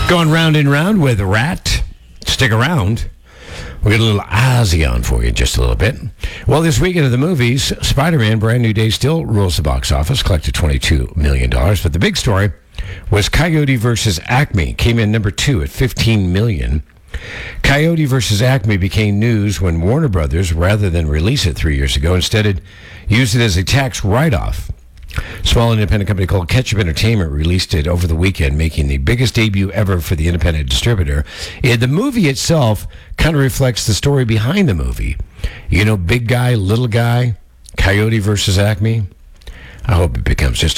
Going round and round with Rat. Stick around. We'll get a little ASEAN for you in just a little bit. Well, this weekend of the movies, Spider-Man Brand New Day still rules the box office, collected $22 million. But the big story was Coyote vs. Acme. Came in number 2 at $15 million. Coyote vs. Acme became news when Warner Brothers, rather than release it 3 years ago, instead used it as a tax write-off. Small independent company called Ketchup Entertainment released it over the weekend, making the biggest debut ever for the independent distributor. The movie itself kind of reflects the story behind the movie. You know, big guy, little guy, Coyote versus Acme. I hope it becomes just